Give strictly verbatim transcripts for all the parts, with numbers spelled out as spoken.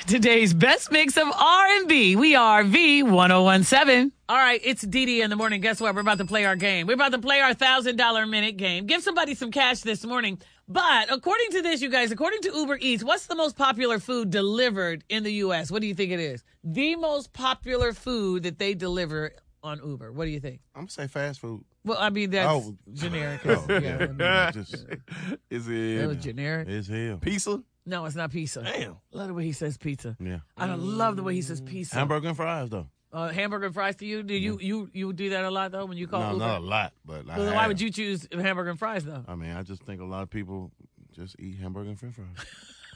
Today's best mix of R and B. We are V ten seventeen. All right, it's Dee Dee in the morning. Guess what? We're about to play our game. We're about to play our one thousand dollars minute game. Give somebody some cash this morning. But according to this, you guys, according to Uber Eats, what's the most popular food delivered in the U S? What do you think it is? The most popular food that they deliver on Uber. What do you think? I'm going to say fast food. Well, I mean, that's Oh. generic. Oh, yeah, I mean, Just, Is that it was generic. it's hell. pizza? No, it's not pizza. Damn. Love the way he says pizza. Yeah. I love the way he says pizza. Hamburger and fries, though. Uh, hamburger and fries to you? Do you you you do that a lot though when you call No, Uber? not a lot, but I Well, then why have. would you choose hamburger and fries though? I mean, I just think a lot of people just eat hamburger and french fries.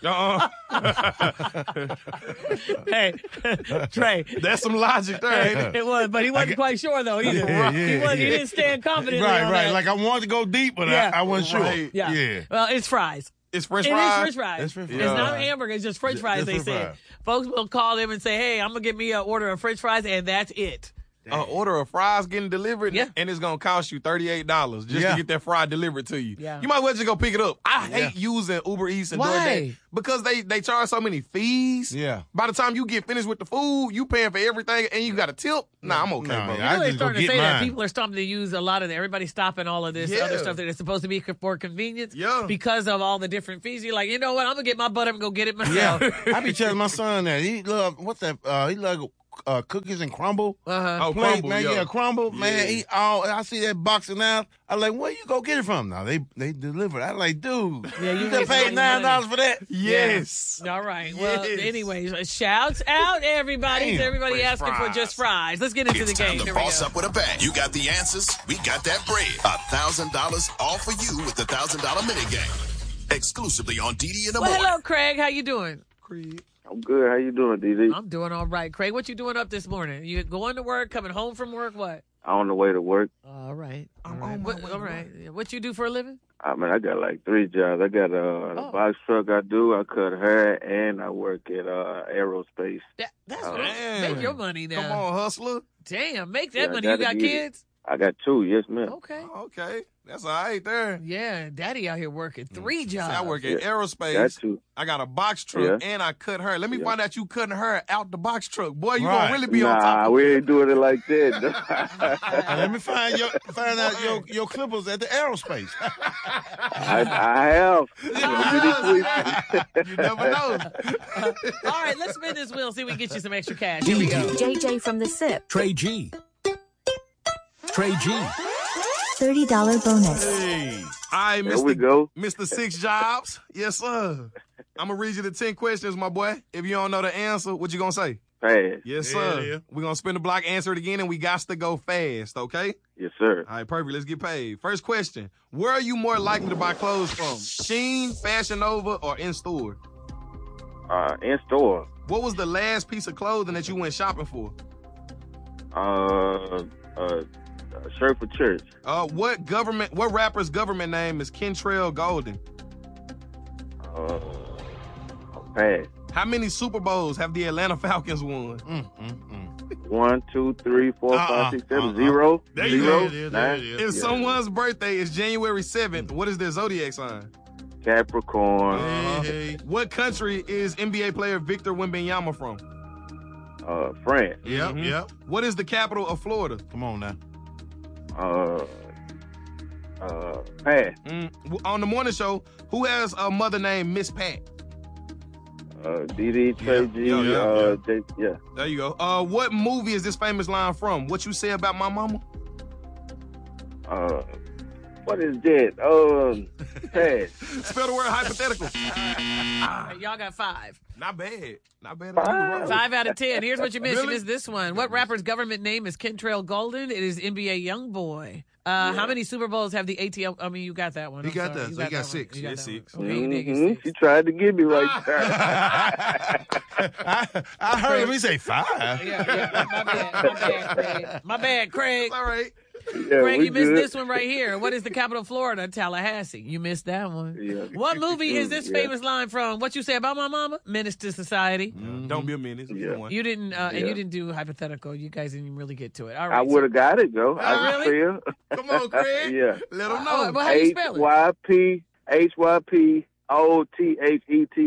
Uh-uh. Hey, Trey. That's some logic there, ain't it? It was, but he wasn't quite sure though either. Yeah, he, yeah, was, he yeah. didn't stand confidently Right, on right. that. Like I wanted to go deep, but Yeah. I, I wasn't sure. Right. yeah. Yeah. Well, it's fries. It's French It is fries. French fries. It's French It's fries. not hamburger. It's just French Just- fries. just They French say. fries. Folks will call them and say, "Hey, I'm gonna get me an order of French fries," and that's it. An order of fries getting delivered, Yeah. and it's gonna cost you thirty-eight dollars just Yeah. to get that fry delivered to you. Yeah. You might as well just go pick it up. I Yeah. hate using Uber Eats and Why? DoorDash because they they charge so many fees. Yeah. By the time you get finished with the food, you paying for everything, and you got a tip. Nah, I'm okay, No, bro. yeah, You I know, they're just go starting to get say that mine. people are starting to use a lot of that. Everybody's stopping all of this Yeah. other stuff that is supposed to be for convenience. Yeah. Because of all the different fees. You're like, you know what? I'm gonna get my butt up and go get it myself. Yeah. I be telling my son that he love what's that? Uh, he love uh, cookies and crumble. Uh-huh. Oh, Plate, crumble, man, yeah. yeah, crumble, man. Yeah. He all I see that box now. I like, where you go get it from? Now they they deliver. I like, dude, Yeah, you you wasting just paid your nine dollars money. for that. Yes. All right. Well, Yes. anyways, shouts out, everybody. Damn, Everybody French asking for fries. just fries. Let's get into It's the time game. to Here we boss go. up with a bang. You got the answers. We got that bread. A thousand dollars all for you with the thousand dollar minute game. Exclusively on D D in the Well, morning. hello, Craig. How you doing? Creed. I'm good. How you doing, D D? I'm doing all right. Craig, what you doing up this morning? You going to work, coming home from work, what? On the way to work. All right. All I'm right. on my What, way all to right. What you do for a living? I mean, I got like three jobs. I got uh, Oh. the box truck I do. I cut hair, and I work at uh, aerospace. That, that's Oh, what damn. make your money now. Come on, hustler. Damn, make that Yeah, money. You gotta got get it. kids? I got two. Yes, ma'am. Okay. Okay. That's all right there. Yeah, daddy out here working three jobs. See, I work at Yeah. aerospace. Got two. I got a box truck Yeah. and I cut her. Let me Yeah. find out you cutting her out the box truck. Boy, you Right. gonna really be on top Nah, of we ain't doing it like And that. let me find your find out your, your clippers at the aerospace. I, I have. You never know. All right, let's spin this wheel, see if we can get you some extra cash. Here we go. J J from the S I P. Trey G. Trey G. thirty dollars bonus. Hey. All right, There we Mister go. Mister Six Jobs. Yes, sir. I'm gonna read you the ten questions, my boy. If you don't know the answer, what you gonna say? Pass. Yes, Yeah, sir. yeah. We're gonna spin the block, answer it again, and we got to go fast, okay? Yes, sir. All right, perfect. Let's get paid. First question. Where are you more likely to buy clothes from? Shein, Fashion Nova, or in-store? Uh, in store. What was the last piece of clothing that you went shopping for? Uh, uh, shirt for church. Uh, what government, what rapper's government name is Kentrell Golden? Uh, pass. How many Super Bowls have the Atlanta Falcons won? Mm, mm, mm. One, two, three, four, Uh-uh, five, six, seven, uh-uh. zero, There you zero, go. There it is, there it nine. is. If Yeah. someone's birthday is January seventh, what is their zodiac sign? Capricorn. Uh, Hey, hey. What country is N B A player Victor Wembanyama from? Uh, France. Yep, Mhm. yep. What is the capital of Florida? Come on now. Uh, uh, pass. Mm, w- on the morning show, who has a mother named Miss Pat? Uh, D D, Trey Yeah, G, yeah, yeah, uh, J, yeah. There you go. Uh, what movie is this famous line from? What you say about my mama? Uh, what is that? Um, pass. Spell the word hypothetical. All right, y'all got five. Not bad. Not bad. at all. Five out of ten. Here's what you missed. Really? You missed this one. What rapper's government name is Kentrell Golden? It is N B A Youngboy. Uh, How many Super Bowls have the A T L? I mean, you got that one. He I'm got sorry. that, so he got that one. six. You got Yeah, that six. one. Okay, you did get Mhm. six. She tried to get me right there. I, I heard him say five. Yeah, yeah. My bad. My bad, Craig. My bad, Craig. All right. Yeah, Craig, we you missed good. this one right here. What is the capital of Florida? Tallahassee. You missed that one. Yeah. What movie is this Yeah. famous line from? What you say about my mama? Menace to Society. Don't be a menace. Yeah. Come on. You didn't, uh, and Yeah. you didn't do hypothetical. You guys didn't even really get to it. All right. I would have got it, though. Oh, I just really? feel. Come on, Craig. Yeah. Let them Oh, know. well, how you H spell it? Y P H Y P O T H E T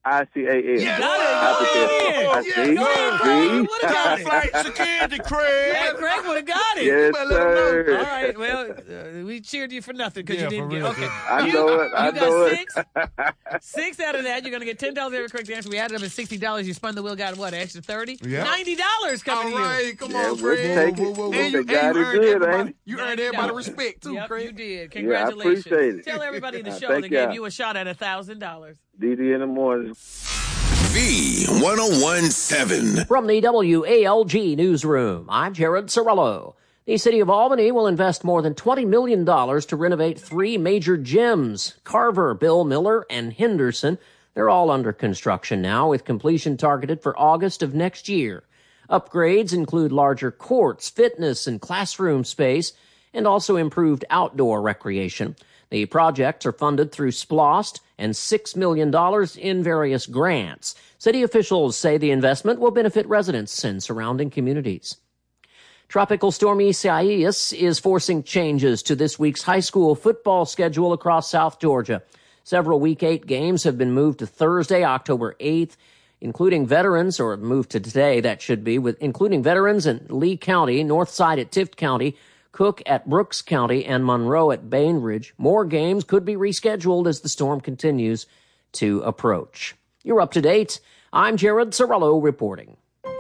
I C A L. Yeah, Got I it. see. Go ahead, Craig. You would have got it. Flight security, Craig. Yeah, Craig would have got it. Yes, better let 'em know. sir. All right. Well, uh, we cheered you for nothing because Yeah, you didn't for get real. okay. I you, know it. I you know got it. six. Six out of that. You're going to get ten dollars every correct answer. We added up at sixty dollars. You spun the wheel, got what? An extra thirty? Yeah. ninety dollars coming All to you. right, come Yeah, on, we'll Fred. take it. And They you, and got you it earned good, everybody, ain't it? you earned everybody respect, too, Yep, Craig. you did. Yeah, I Congratulations. appreciate it. Tell everybody in the show Thank they gave y'all. you a shot at one thousand dollars. D D in the morning. V ten seventeen. From the W A L G Newsroom, I'm Jared Sorello. The city of Albany will invest more than twenty million dollars to renovate three major gyms, Carver, Bill Miller, and Henderson. They're all under construction now, with completion targeted for August of next year. Upgrades include larger courts, fitness, and classroom space, and also improved outdoor recreation. The projects are funded through SPLOST and six million dollars in various grants. City officials say the investment will benefit residents and surrounding communities. Tropical storm Isaias is forcing changes to this week's high school football schedule across South Georgia. Several Week eight games have been moved to Thursday, October eighth, including veterans, or moved to today, that should be, with including veterans in Lee County, Northside at Tift County, Cook at Brooks County, and Monroe at Bainbridge. More games could be rescheduled as the storm continues to approach. You're up to date. I'm Jared Sorello reporting.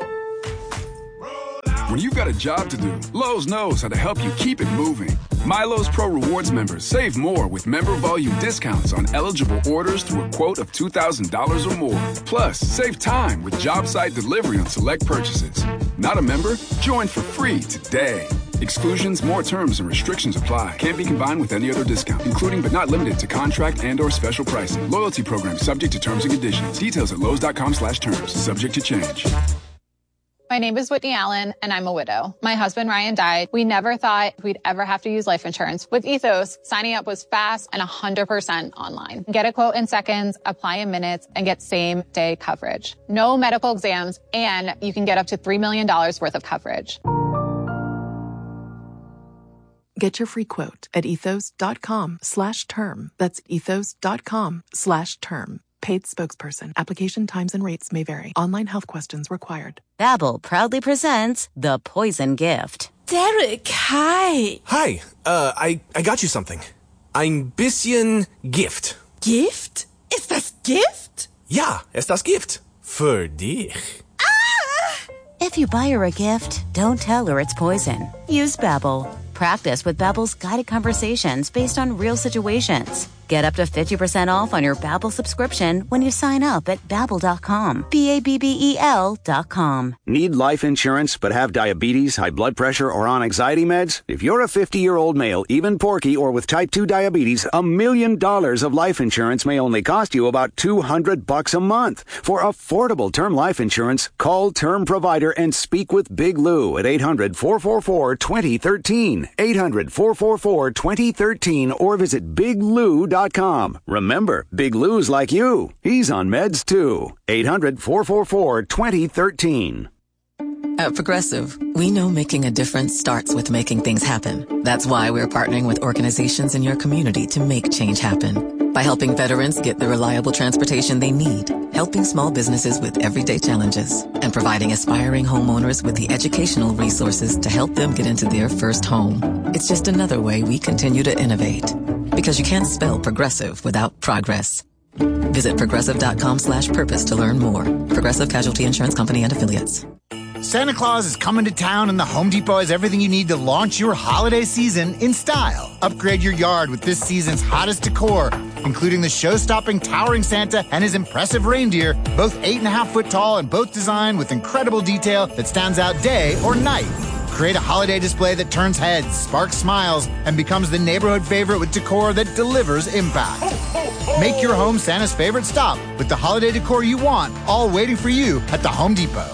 When you've got a job to do, Lowe's knows how to help you keep it moving. MyLowe's Pro Rewards members save more with member volume discounts on eligible orders through a quote of two thousand dollars or more. Plus, save time with job site delivery on select purchases. Not a member? Join for free today. Exclusions, more terms, and restrictions apply. Can't be combined with any other discount, including but not limited to contract and or special pricing. Loyalty program subject to terms and conditions. Details at Lowe's.com slash terms. Subject to change. My name is Whitney Allen, and I'm a widow. My husband, Ryan, died. We never thought we'd ever have to use life insurance. With Ethos, signing up was fast and one hundred percent online. Get a quote in seconds, apply in minutes, and get same-day coverage. No medical exams, and you can get up to three million dollars worth of coverage. Get your free quote at ethos.com slash term. That's ethos.com slash term. Paid spokesperson. Application times and rates may vary. Online health questions required. Babbel proudly presents The Poison Gift. Derek, hi. Hi. Uh, I, I got you something. Ein bisschen Gift. Gift? Ist das Gift? Ja, ist das Gift. Für dich. Ah! If you buy her a gift, don't tell her it's poison. Use Babbel. Practice with Babbel's guided conversations based on real situations. Get up to fifty percent off on your Babbel subscription when you sign up at Babbel dot com. B A B B E L dot com. Need life insurance but have diabetes, high blood pressure, or on anxiety meds? If you're a fifty-year-old male, even porky, or with type two diabetes, a million dollars of life insurance may only cost you about two hundred bucks a month. For affordable term life insurance, call Term Provider and speak with Big Lou at eight hundred, four four four, two zero one three. eight hundred, four four four, two zero one three or visit big lou dot com. Remember, Big Lou's like you. He's on meds too. eight hundred, four four four, two zero one three. At Progressive, we know making a difference starts with making things happen. That's why we're partnering with organizations in your community to make change happen. By helping veterans get the reliable transportation they need, helping small businesses with everyday challenges, and providing aspiring homeowners with the educational resources to help them get into their first home. It's just another way we continue to innovate. Because you can't spell progressive without progress. Visit progressive.com slash purpose to learn more. Progressive Casualty Insurance Company and Affiliates. Santa Claus is coming to town, and the Home Depot has everything you need to launch your holiday season in style. Upgrade your yard with this season's hottest decor, including the show-stopping towering Santa and his impressive reindeer, both eight and a half foot tall and both designed with incredible detail that stands out day or night. Create a holiday display that turns heads, sparks smiles, and becomes the neighborhood favorite with decor that delivers impact. Make your home Santa's favorite stop with the holiday decor you want, all waiting for you at the Home Depot.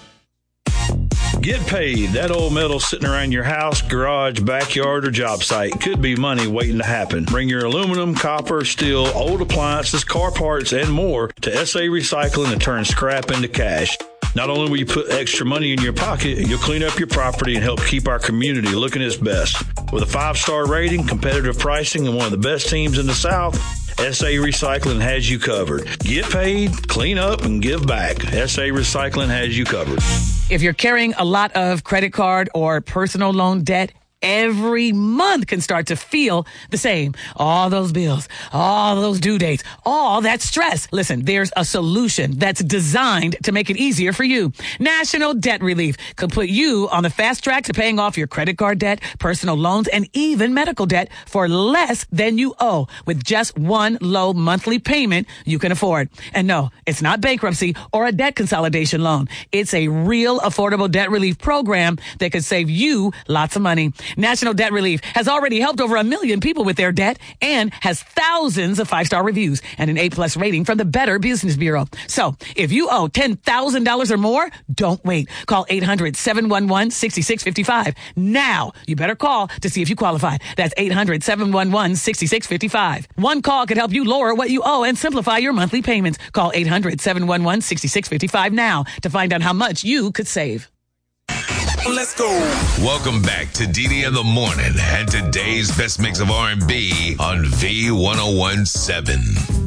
Get paid. That old metal sitting around your house, garage, backyard, or job site could be money waiting to happen. Bring your aluminum, copper, steel, old appliances, car parts, and more to S A Recycling and turn scrap into cash. Not only will you put extra money in your pocket, you'll clean up your property and help keep our community looking its best. With a five-star rating, competitive pricing, and one of the best teams in the South, S A Recycling has you covered. Get paid, clean up, and give back. S A Recycling has you covered. If you're carrying a lot of credit card or personal loan debt, every month can start to feel the same. All those bills, all those due dates, all that stress. Listen, there's a solution that's designed to make it easier for you. National Debt Relief could put you on the fast track to paying off your credit card debt, personal loans, and even medical debt for less than you owe with just one low monthly payment you can afford. And no, it's not bankruptcy or a debt consolidation loan. It's a real affordable debt relief program that could save you lots of money. National Debt Relief has already helped over a million people with their debt and has thousands of five-star reviews and an A-plus rating from the Better Business Bureau. So if you owe ten thousand dollars or more, don't wait. Call eight hundred, seven one one, six six five five. Now, you better call to see if you qualify. That's eight hundred, seven one one, six six five five. One call could help you lower what you owe and simplify your monthly payments. Call eight hundred, seven one one, six six five five now to find out how much you could save. Let's go. Welcome back to Didi in the Morning and today's best mix of R and B on V one oh one seven.